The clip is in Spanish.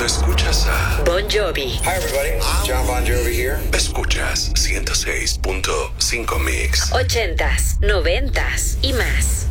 cuando escuchas a Bon Jovi. Hi everybody, John Bon Jovi here. escuchas 106.5 Mix. 80s, 90s y más.